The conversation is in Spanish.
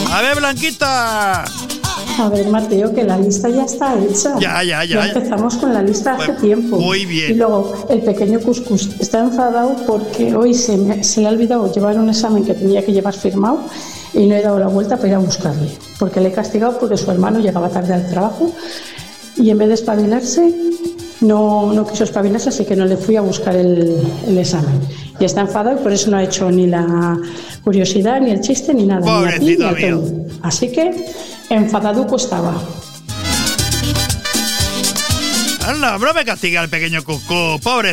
A ver, Blanquita. A ver, Mateo, que la lista ya está hecha. Ya. Empezamos con la lista hace tiempo. Muy bien. Y luego, el pequeño Cuscus está enfadado porque hoy se le ha olvidado llevar un examen que tenía que llevar firmado y no he dado la vuelta para ir a buscarle. Porque le he castigado porque su hermano llegaba tarde al trabajo y en vez de espabilarse, no quiso espabilarse, así que no le fui a buscar el examen. Y está enfadado y por eso no ha hecho ni la curiosidad, ni el chiste, ni nada. Pobrecito ni mío. Así que enfadaduco estaba. No me castiga el pequeño Cuscú, pobre.